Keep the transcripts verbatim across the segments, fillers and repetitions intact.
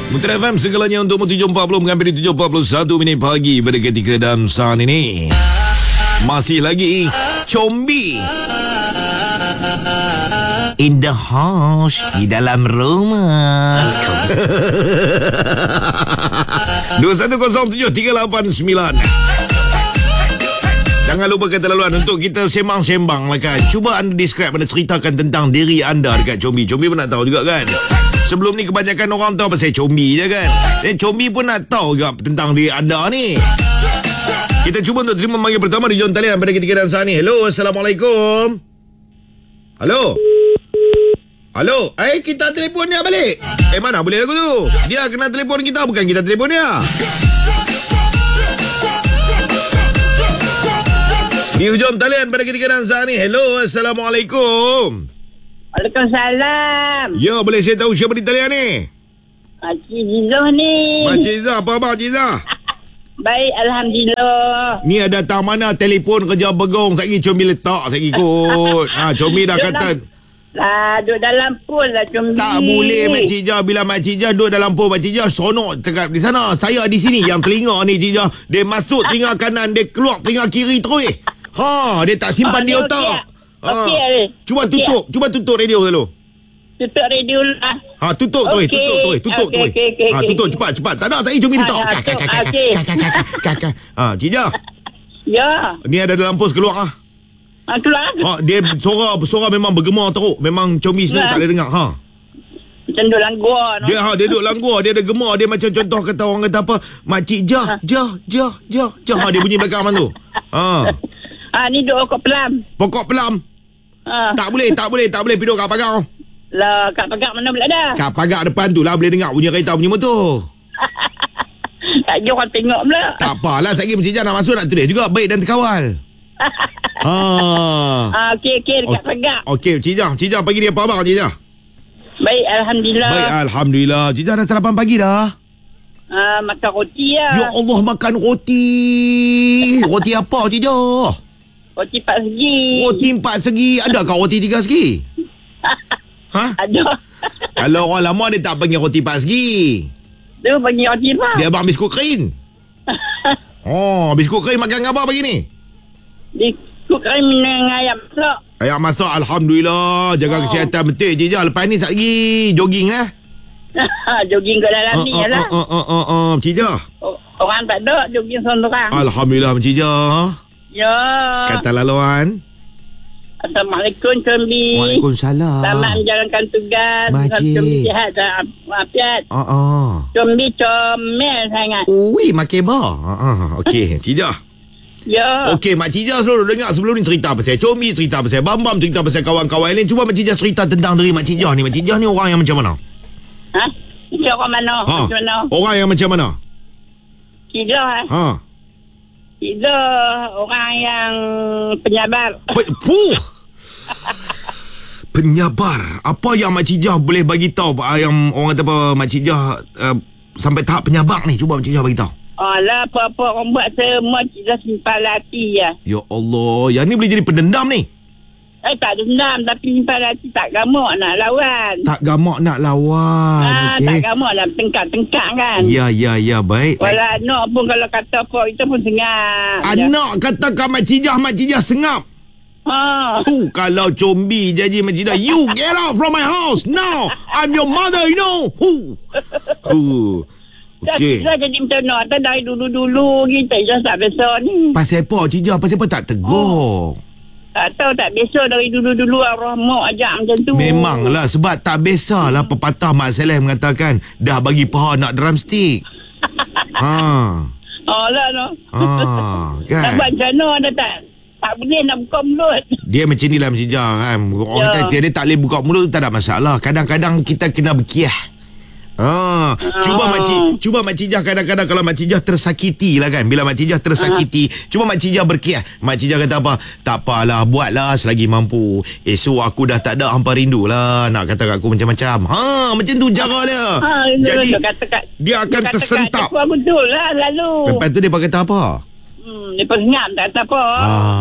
Muntah F M segalanya untuk tujuh empat puluh menghampiri tujuh empat puluh satu minit pagi pada ketika dan saat ini. Masih lagi Combi in the house, di dalam rumah. dua satu kosong tujuh tiga lapan sembilan. Jangan lupa kata laluan untuk kita sembang-sembang lah kan. Cuba anda describe, anda ceritakan tentang diri anda dekat Combi. Combi pun nak tahu juga kan. Sebelum ni kebanyakan orang tahu pasal Combi je kan. Dan Combi pun nak tahu juga tentang diri anda ni. Kita cuba untuk terima panggil pertama di John Talian pada ketika dan saat ni. Hello, Assalamualaikum. Halo. Halo. Eh, kita telefon dia balik. Eh, mana boleh aku tu? Dia kena telefon kita, bukan kita telefon dia. Di hujung talian pada ketika dan saat ni. Hello, Assalamualaikum. Waalaikumsalam. Ya, boleh saya tahu siapa di talian ni? Makcik Zizah ni. Makcik Zizah, apa khabar Makcik Zizah? Baik, Alhamdulillah. Ni ada datang mana telefon kerja begong. Satgi Combi letak, satgi ikut. Ha, Combi dah kata. Lah, duduk dalam pool lah Combi. Tak boleh Makcik Jah. Bila Makcik Jah duduk dalam pool, Makcik Jah sonok dekat di sana. Saya di sini yang telinga ni Cik Jah. Dia masuk telinga kanan, dia keluar telinga kiri terus. Ha, dia tak simpan oh, di otak. Okay. Ha. Okay, cuba okay. tutup, cuba tutup radio dulu. Tutup radio lah. Ha, tutup tu, okay. tutup tu, tutup tu. Okay, okay, ha, tutup okay. cepat, cepat. Tak ada saya Combi letak. Okey. Ha, Cik Jah. Ya. Ni ada dalam pos keluar ah. Ha, keluar. Ha, dia suara suara memang bergema teruk. Memang Combi sendiri tak boleh dengar. Ha. Macam duduk dalam gua. No? Dia ha, dia duduk dalam gua, dia ada gemar, dia macam contoh kata orang kata apa, Makcik Jah, Jah, Jah, Jah, Jah. Ha, dia bunyi belakang tu. Ha. Ah, ni duduk pokok pelam. Pokok pelam. Ha. Tak boleh, tak boleh, tak boleh pergi kat pagar. Lah, kat pagar mana pula dah? Kat pagar depan tu lah boleh dengar bunyi kereta, bunyi motor. Tak ada orang tengok pula. Tak apalah, sekali Makcik Jah nak masuk nak tulis juga, baik dan terkawal. Ha. Ah, okey, okey, dekat pagar. Okey, Cik Jah, Cik Jah pagi ni apa khabar Cik Jah? Baik, Alhamdulillah. Baik, Alhamdulillah. Cik Jah dah sarapan pagi dah? Ah, makan roti lah. Ya Allah, makan roti. Roti apa Cik Jah? Roti empat segi. Roti empat segi. Adakah roti tiga segi? Ha? Ada. Kalau orang lama dia tak panggil roti empat segi. Dia panggil roti apa? Dia abang biskut kering. Oh, biskut kering makan apa pagi ni? Biskut kering dengan ayam masak. Ayam masak, Alhamdulillah. Jaga oh. kesihatan betul Cik Jah. Lepas ni sat lagi jogging eh? Jogging kat dalam uh, ni uh, lah. uh, uh, uh, uh, Cik Jah. Orang tak ada jogging seorang. Alhamdulillah Cik Jah. Ya. Kata laluan. Assalamualaikum Combi. Waalaikumsalam. Selamat menjalankan tugas. Makcik. Combi sihat dan afiat. Uh, uh. Combi comel sangat. Ui, makin bah. Uh, uh. Okey, Cik Jah. Ya. Okey, Makcik Jah selalu dengar sebelum ni cerita pasal Combi, cerita pasal Bam-Bam, cerita pasal kawan-kawan lain. Cuba Makcik Jah cerita tentang diri Makcik Jah ni. Makcik Jah ni orang yang macam mana? Ha? Dia orang mana? Ha? Macam mana? Orang yang macam mana? Kita eh? Ha. Kita orang yang penyabar. Pe- Puh. Penyabar. Apa yang Makcik Jah boleh bagi tahu yang orang kata apa Makcik Jah uh, sampai tahap penyabar ni? Cuba Makcik Jah bagi tahu. Alah, apa-apa orang buat semua kita simpan hati ya. Ya Allah, yang ni boleh jadi pendendam ni. Eh, tak dendam tapi simpan hati, tak gamak nak lawan. Tak gamak nak lawan. Ah, okey. tak gamak nak tengkak-tengkak kan. Ya, ya, ya, baik. Walau anak pun kalau kata apa, kita pun sengap. Anak katakan Makcik Jah, Makcik Jah sengap. Ha. Hu, kalau Combi jadi Makcik Jah, you get out from my house now. I'm your mother, you know. Hu. Hu. Okey. Kita jadi macam mana? Tak dari dulu-dulu kita just tak biasa ni. Pasal apa Cik Jah? Pasal apa tak tegur? Oh. Tak tahu, tak biasa dari dulu-dulu arwah mak ajak macam tu. Memanglah, sebab tak biasalah pepatah Mak Saleh mengatakan dah bagi paha nak drumstick. Ha. Oh lah no. Ha, kan? Tak buat macam mana dah tak. Tak boleh nak buka mulut. Dia macam ni lah Makcik Jah kan. Orang Ya. kata dia tak boleh buka mulut tak ada masalah. Kadang-kadang kita kena berkiah. Ah, cuba Makcik, cuba Makcik Jah kadang-kadang kalau Makcik Jah tersakiti lah kan. Bila Makcik Jah tersakiti, uh. cuba Makcik Jah berkiah. Makcik Jah kata apa? Tak apalah, buatlah selagi mampu. Esok aku dah tak ada, hampa rindu lah nak kata kat aku macam-macam. Ha, macam tu cara dia. Ha, jadi dia, kata kat, dia akan dia tersentap. Aku betul lah lalu. Lepas tu dia kata apa? Hmm, dia pun senyap tak kata apa. Ah,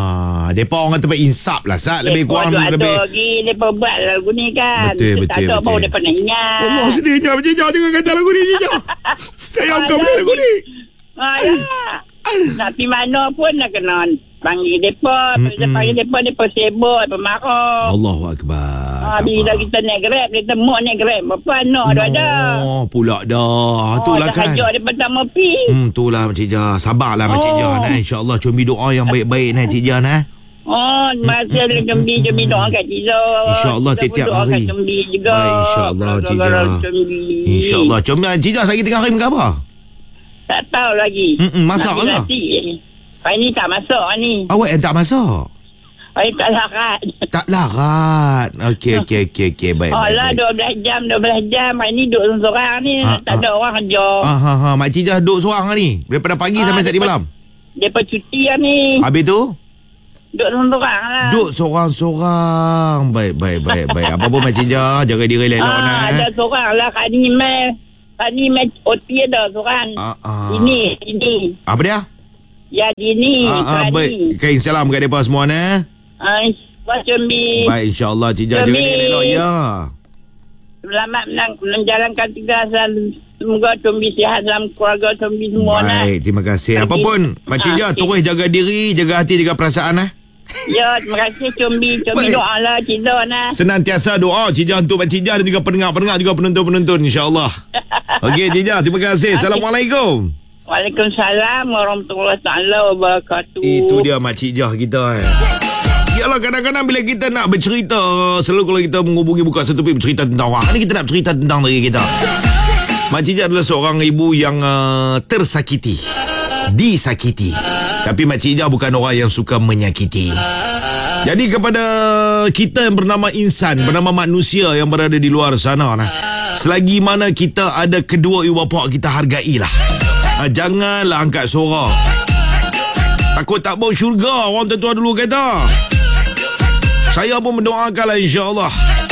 Ah, depa orang tempat insap lah Sat. Lebih kurang Depa lebih. ada lagi. Depa buat lagu ni kan. Betul, Kita betul, tak tahu betul. baru depa nak ingat. Allah sedihnya Cijah jangan kata lagu ni Cijah. Saya angkat boleh lagu ni. Ah, ya. Nak pergi mana pun nak kena panggil depa. Bila panggil depa, depa sibuk, depa marah. Allahu akbar. Ah, bila kita naik grab, kita mau naik grab. Apa nak ada-ada. Oh, pula dah. Oh, Itulah dah kan. hajak dia pertama pi. Hmm, itulah Makcik Jah. Sabarlah Makcik Oh. Jah nah. InsyaAllah cumi doa yang baik-baik nah Cik Jah nah. Oh, masa dia cembi, cembi doa kat Ciza. InsyaAllah Kita pun tiap-tiap doa kat hari. Cembi juga. Baik, insyaAllah, Cik Gara-gara Jah. Cembi. InsyaAllah. Cumi Cik Jah lagi tengah rim ke apa? Tak tahu lagi. Mm-mm, masak ke? Nanti Hari ni tak masak ni. Awak yang tak masak? Hari tak larat. Tak larat. Okey, okey, okey, okey. Baik, Oh baik, lah, baik. dua belas jam, dua belas jam. Hari ni duduk seorang ni. Ah, tak ada orang kerja. Ah, ha, ha. Makcik Jah duduk seorang ni. Daripada pagi Ah, sampai saat di depa- malam. Depa cuti lah ni. Habis tu? Duduk seorang lah. Duduk seorang-seorang. Baik, baik, baik, baik. Apa pun Makcik Jah, jaga diri elok Ah, nah. ada seorang lah. Kak ni meh. Kak ni meh O T ada seorang. Ah, ah. Ini, ini. Apa dia? Ya, ini. Ah, ah, Kak baik. ni. Kain salam kat mereka semua nah. Ah, Wah Cembi. Baik, insyaAllah Cik Jah jaga Cumi. diri elok ya. Selamat menang, menjalankan tugasan. Semoga Cembi sihat dalam keluarga Cembi semua lah. Baik, terima kasih. Apa Okey. pun, Makcik Ah, Jah okey. terus jaga diri, jaga hati, jaga perasaan nah. Ya, terima kasih Cembi. Cembi Baik. doa lah Cik Zon lah. Senantiasa doa Cik Jah untuk Makcik Jah dan juga pendengar-pendengar juga penonton-penonton insya-Allah. Okey Cik Jah, terima kasih. Assalamualaikum. Waalaikumsalam warahmatullahi taala wabarakatuh. Itu dia Makcik Jah kita eh. Yalah kadang-kadang bila kita nak bercerita, selalu kalau kita menghubungi buka satu pihak bercerita tentang orang, ni kita nak bercerita tentang diri kita. Makcik Jah adalah seorang ibu yang uh, tersakiti, disakiti. Tapi Makcik Jah bukan orang yang suka menyakiti. Jadi kepada kita yang bernama insan, bernama manusia yang berada di luar sana nah, selagi mana kita ada kedua ibu bapa, kita hargailah. Ha, janganlah angkat suara. Takut tak bau syurga, orang tua dulu kata. Saya pun mendoakanlah insya-Allah.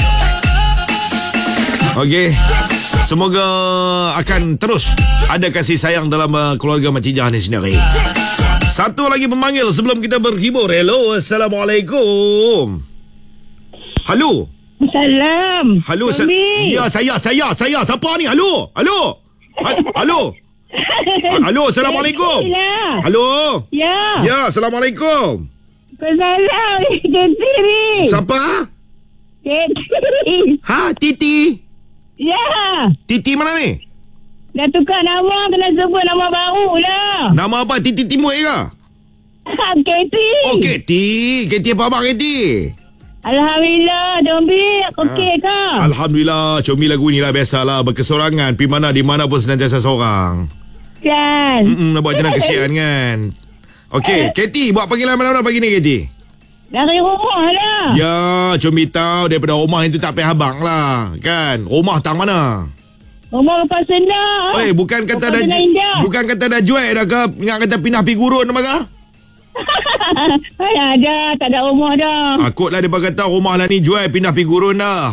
Okey. Semoga akan terus ada kasih sayang dalam uh, keluarga Makcik Jah ni sendiri. Satu lagi pemanggil sebelum kita berhibur. Hello, Assalamualaikum. Halo. Salam. Halo. Sa- ya, saya, saya, saya. Siapa ni? Halo. Halo. Ha- Halo. Ha- Halo, Assalamualaikum. Halo. Ya. Ya, Assalamualaikum. Salam. Ketiri. Siapa? Ketiri. Ha, Titi. Ya. Titi mana ni? Dah tukar nama, kena sebut nama baru lah. Nama apa? Titi Timur ke? Ketiri. Oh, Keti. Keti apa abang Keti? Alhamdulillah, Dombi. Okey ke? Alhamdulillah. Cumi lagu ni lah biasalah. Berkesorangan. Pergi mana, di mana pun senantiasa seorang. Kan? Mm-mm, nak buat jenang kesian kan. Okey, Keti. Buat panggilan mana-mana pagi ni, Keti? Dari rumah lah. Ya, Cumi tahu daripada rumah itu tak payah abang lah. Kan? Rumah tang mana? Rumah lepas senang. Eh, bukan kata dah Senang Indah. bukan kata dah jual dah ke? Ingat kata pindah pergi gurun apa ke? Hai, ada. Tak ada rumah dah. Akutlah dia kata rumah lah ni jual pindah pergi gurun dah.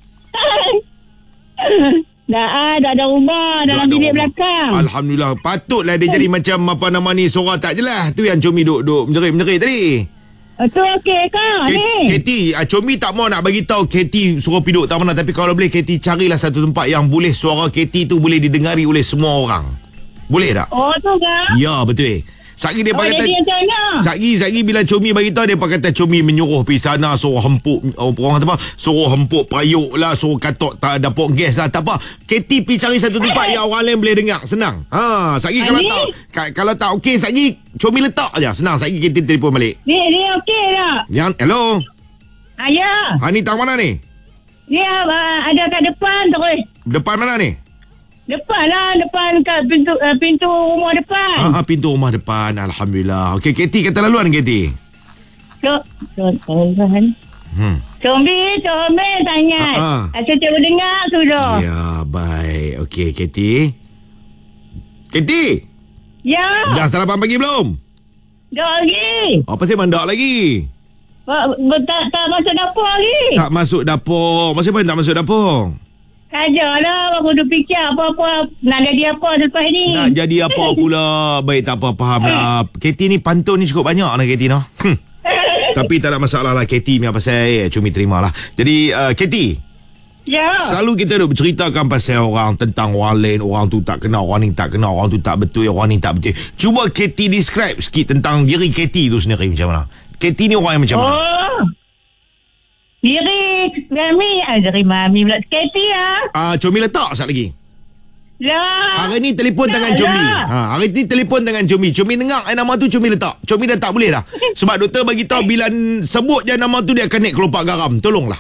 Dah, ah, dah ada rumah Dah dalam ada bilik rumah. belakang. Alhamdulillah. Patutlah dia jadi macam apa nama ni, suara tak jelas. Tu yang Cumi duk duk menjerit-menjerit tadi. Itu okey ke ni? Keti, ah, Cumi tak mau nak bagi tahu Keti suruh pergi duduk tak mana, tapi kalau boleh Keti carilah satu tempat yang boleh suara Keti tu boleh didengari oleh semua orang. Boleh tak? Oh, tu ke? Ya, betul. Sagi dia Oh, kata jadi macam mana? Sagi sagi bila Cumi bagi tahu dia kata Cumi menyuruh pergi sana, suruh hempuk oh, orang kata apa? Suruh hempuk payuk lah, suruh katok tak dapur gas lah, tak apa. Keti pergi cari satu tempat yang orang lain boleh dengar, senang. Ha, Sagi kalau Ani? tak ka- kalau tak okey Sagi Cumi letak aja, senang. Sagi Keti telefon balik. Ni, ni okey tak? Yang hello. Ayah. Ha ni tang mana ni? Ni uh, ada kat depan terus. Depan mana ni? Depan lah. Depan kat pintu uh, pintu rumah depan. Ha, ha pintu rumah depan. Alhamdulillah. Okey, Keti kata laluan Keti. Cok. Cok. Tuhan. Hmm. Combi, comel sangat. Ha, ha. Saya coba dengar sudah. Ya, baik. Okey, Keti. Keti, Ya. dah sarapan pagi belum? Dah lagi. Apa sih mandak lagi? Ba- ba- Tak, tak masuk dapur lagi. Tak masuk dapur. Masih apa tak masuk dapur? Sajalah. Aku dah fikir apa-apa. Nak jadi apa selepas ni. Nak jadi apa pula? Baik, tak apa, faham lah. Keti ni pantun ni cukup banyak lah Keti no. Hmm. Tapi tak ada masalah lah Katie punya pasal eh, Cumi terima lah. Jadi uh, Katie, Ya. selalu kita duk berceritakan pasal orang, tentang orang lain. Orang tu tak kenal, orang ni tak kenal, orang tu tak betul, orang ni tak betul. Cuba Katie describe sikit tentang diri Katie tu sendiri macam mana. Katie ni orang yang macam mana? Oh. Diri Mami. Ah, diri Mami pula. Katie lah. Ah, Cumi letak sekali lagi. Lah. Hari ni telefon tangan Dah, Cumi. dah. Ha, hari ni telefon tangan Cumi. Cumi dengar eh, nama tu Cumi letak. Cumi dah tak boleh dah. Sebab doktor bagi tahu bila sebut je nama tu dia akan naik kelopak garam. Tolonglah.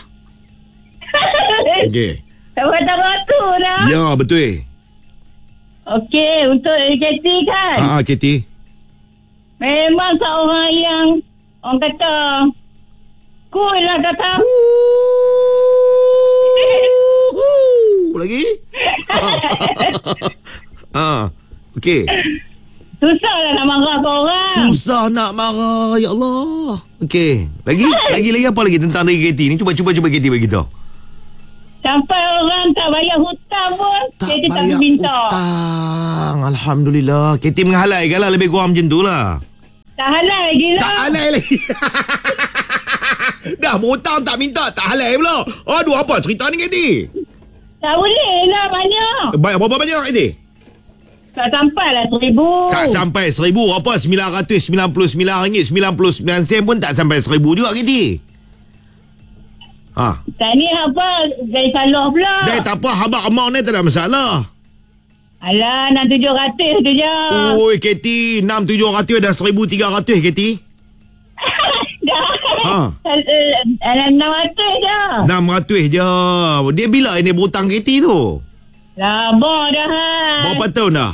Okey. Tak tahu tu lah. Ya, betul. Okey, untuk Katie kan. Ha, Katie. Memang seorang yang orang kata cool lah kata. Lagi? Ha. Okey. Susah lah nak marah ke orang. Susah nak marah, ya Allah. Okey. Lagi? Lagi lagi apa lagi tentang diri Katie ni? Cuba cuba cuba Katie bagi tahu. Sampai orang tak bayar hutang pun Tak Katie tak bayar minta. hutang. Alhamdulillah. Katie menghalai kan lah, lebih kurang macam tu lah. Tak halal lagi lah. Tak halai lagi. Dah berhutang tak minta, tak halai pula. Aduh, apa cerita ni Katie? Tak boleh lah banyak. Bayar berapa banyak Katie? Tak sampai lah seribu. Tak sampai seribu. Apa sembilan ratus sembilan puluh sembilan ringgit sembilan puluh sembilan sen pun tak sampai seribu juga Katie. Ha. Tak ni apa dari salah pula. Dah tak apa, habaq amount ni tak ada masalah. Alah, enam tujuh ratus tu je. Oi Katie, enam tujuh ratus dah seribu tiga ratus Katie. Dah. Ha. Alah, enam ratus je. enam ratus je. Dia bila ini berhutang Katie tu? Lama dah. Han. Berapa tahun dah?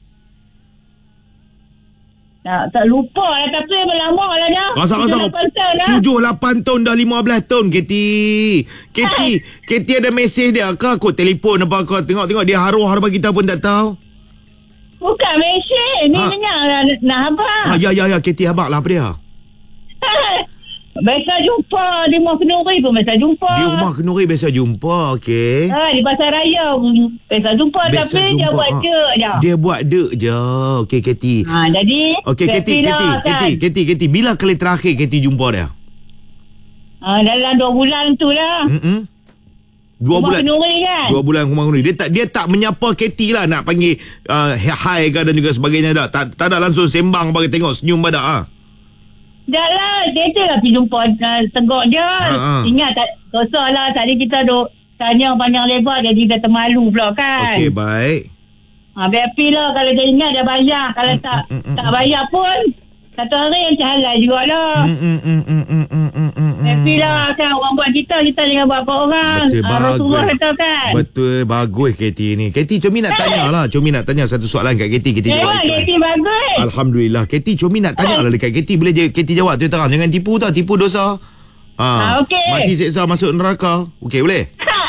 Tak, tak lupa lah. Tapi lama lah dah. Rasa-rasa tujuh lapan tahun dah, lima belas tahun Katie. Katie, Katie ada mesej dia ke? Kau telefon apa kau tengok-tengok dia haruh apa kita pun tak tahu. Bukan mesej. Ni Ha. dengar lah nak abang. Ha, ya ya ya Katie, habaq lah apa dia? Biasa jumpa di Rumah Kenuri pun biasa jumpa. Di Rumah Kenuri biasa jumpa, okey. Ha, di Pasar Raya pun biasa jumpa. Biasa tapi dia jumpa, buat ha. dek je. Dia buat dek je. Okey Katie. Ha, jadi Okey Katie, happy Katie, lah, kan? Katie, Katie, Katie, bila kali terakhir Katie jumpa dia? Ha, dalam dua bulan tu lah. Hmm. Dua Rumah bulan. Kenuri kan. Dua bulan Rumah Kenuri. Dia tak dia tak menyapa Katie lah, nak panggil uh, hi ke dan juga sebagainya dah. Tak tak ada langsung sembang bagi tengok senyum badak ah. Dah lah. Dia tu lah pergi jumpa uh, tegak dia. ha. Ingat tak susah lah. Tadi kita duk tanya panjang lebar. Jadi dia termalu pula kan. Okey, baik. Ha, happy lah kalau dia ingat dia bayar. Kalau Mm, tak mm, mm, tak bayar pun satu hari yang halal jugalah. Hmm hmm hmm hmm hmm hmm hmm, hmm. Happy lah kan. Orang buat kita, kita jangan buat apa orang. Betul, Ah, Rasulullah bagus. kata kan. Betul, bagus Katie ni. Katie, Comi nak tanya lah. Comi nak tanya satu soalan kat Katie. Katie jawab Memang ikut. Katie bagus. Alhamdulillah. Katie, Comi nak tanya lah dekat Katie. Boleh je Katie jawab tu terang. Jangan tipu tau. Tipu dosa. Ha. Ah, okey. Mati seksa masuk neraka. Okey, boleh?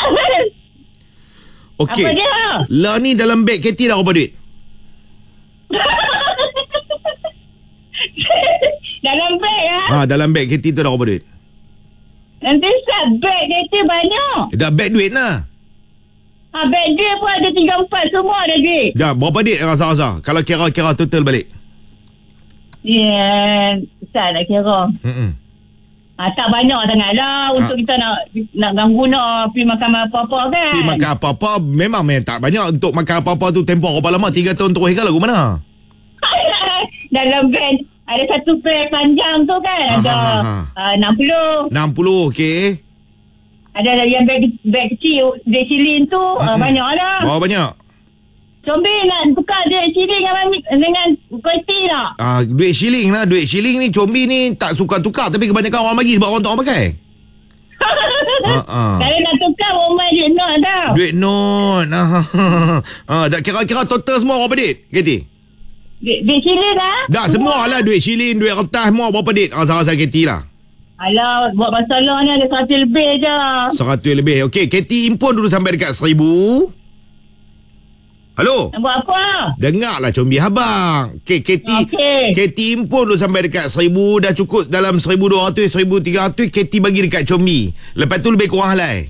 Okey. Apa dia? Lah ni dalam beg Katie dah berapa duit? Dalam beg lah. Ha, dalam beg Katie tu dah berapa duit? Nanti set beg Katie banyak. Dah beg duit lah. Ha, beg dia pun ada tiga empat semua ada duit. Dah berapa duit rasa-rasa? Kalau kira-kira total balik. Ya, yeah, nak kira. Hmm. Ha, tak banyak sangat lah untuk kita nak nak ganggu nak pergi makan apa-apa kan. Pergi makan apa-apa memang memang tak banyak. Untuk makan apa-apa tu tempoh berapa lama? Tiga tahun terus ke lagu mana? Dalam beg ada satu beg panjang tu kan. Ha, Ada ha, ha, ha. uh, enam puluh. enam puluh, okey. Ada yang beg, beg kecil duit silin tu. Uh, Mm-mm. banyak lah. Berapa banyak? Combi nak tukar duit silin dengan, dengan kualiti tak? Ah, duit shilling lah. Duit shilling ni Combi ni tak suka tukar. Tapi kebanyakan orang bagi sebab orang tak orang pakai. Ah, ah. Kalau nak tukar rumah duit not tau. Duit non. Ah, ah, dah kira-kira total semua berapa duit? Katie? Duit, duit silin lah. Dah semua lah. Duit shilling, duit kertas semua berapa duit? Rasa-rasa Katie lah. Alah, buat masalah ni ada seratus lebih je. Seratus lebih. Okey, Katie impun dulu sampai dekat seribu. Halo? Nak buat apa? Dengarlah Combi abang. Okay, Katie, Okey. Katie impun dulu sampai dekat seribu. Dah cukup dalam seribu dua ratus, seribu tiga ratus. Katie bagi dekat Combi. Lepas tu lebih kurang halai.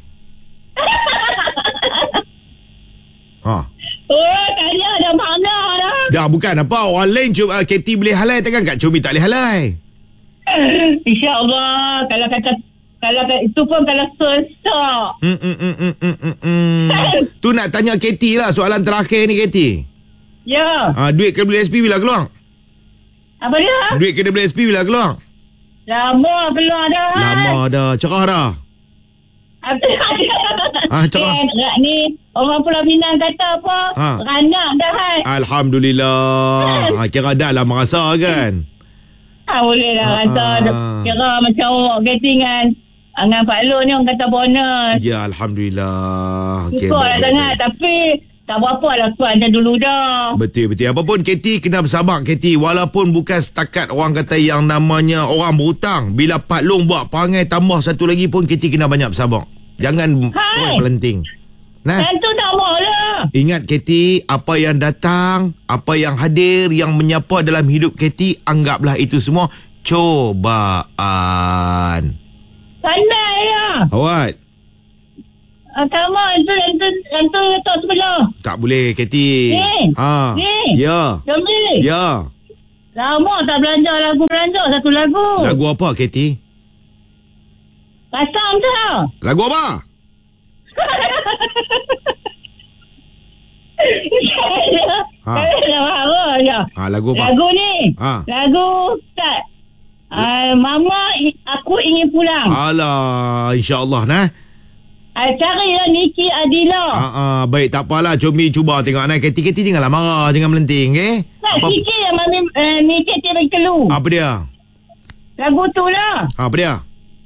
Ha. Oh, tanya dah makna dah. Dah bukan apa. Orang lain cuba Katie boleh halai. Takkan kat Combi tak boleh halai. InsyaAllah. Kalau kata, kalau kata, itu pun kalau sesak. Hmm, hmm, hmm, hmm, hmm, hmm, hmm. Tu nak tanya Katie lah soalan terakhir ni Katie. Ya. Ah, duit K W S P bila keluar? Apa dia? Duit K W S P bila keluar? Lama keluar dah. Lama dah. Cerah dah. Apa Ah, cerah. eh, ni orang Pulau Pinang kata apa? Ha. Beranak dah kan? Alhamdulillah. Ha, kira dah lah merasa kan? Ha, boleh lah Ah, rasa. ah. Kira macam awak dengan dengan Pak Long ni orang kata bonus. Ya, Alhamdulillah. Okay, Syukur baik, lah baik, sangat. baik. Tapi tak berapa lah kuat macam dulu dah. Betul-betul. Apa pun Katie kena bersabar Katie. Walaupun bukan setakat orang kata yang namanya orang berhutang. Bila Pak Long buat perangai tambah satu lagi pun Katie kena banyak bersabar. Jangan Hai. terus melenting. Nah. Dan tu tak mau lah. Ingat Katie, apa yang datang, apa yang hadir, yang menyapa dalam hidup Katie, anggaplah itu semua cobaan. Pandai lah. Awak? Ah, come on. Itu, itu, itu tak sebelah. Tak boleh Katie. Ni. Ha. Ni. Ya. Jombi. Ya. Lama tak belanja lagu belanja satu lagu. Lagu apa Katie? Pasang tu. Lagu apa? Ha. Saya marah je. Ha, lagu apa? Lagu ni. Ha. Lagu tak. Uh, Mama, aku ingin pulang. Alah, insya-Allah nah. Uh, carilah Niki Adila. Ha ah, baik tak apalah, Comi cuba tengok nah. Katie-Katie janganlah marah, jangan melenting, okey? Nak Niki yang Mami uh, Niki dia bagi clue. Apa dia? Lagu tu lah. Ha, apa dia?